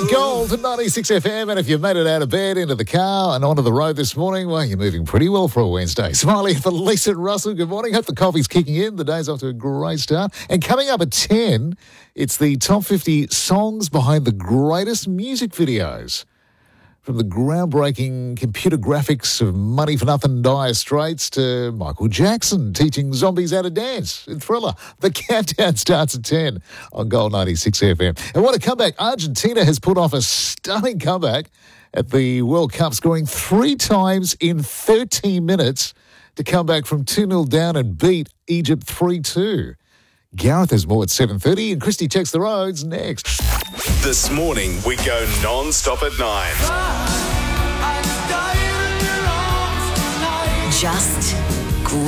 Gold at 96 FM, and if you've made it out of bed, into the car and onto the road this morning, well, you're moving pretty well for a Wednesday. Smiley for Lisa and Russell, good morning. Hope the coffee's kicking in. The day's off to a great start. And coming up at 10, it's the top 50 songs behind the greatest music videos. From the groundbreaking computer graphics of Money for Nothing, Dire Straits to Michael Jackson teaching zombies how to dance in Thriller. The countdown starts at 10 on Gold 96 FM. And what a comeback. Argentina has put off a stunning comeback at the World Cup, scoring 3 times in 13 minutes to come back from 2-0 down and beat Egypt 3-2. Gareth has more at 7:30 and Christy checks the roads next. This morning we go non-stop at 9. Just